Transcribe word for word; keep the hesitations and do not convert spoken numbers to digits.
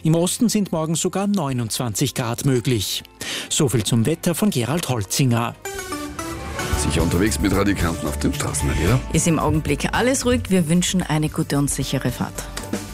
Im Osten sind morgen sogar neunundzwanzig Grad möglich. So viel zum Wetter von Gerald Holzinger. Sicher unterwegs mit Radikanten auf den Straßen, oder? Ist im Augenblick alles ruhig. Wir wünschen eine gute und sichere Fahrt.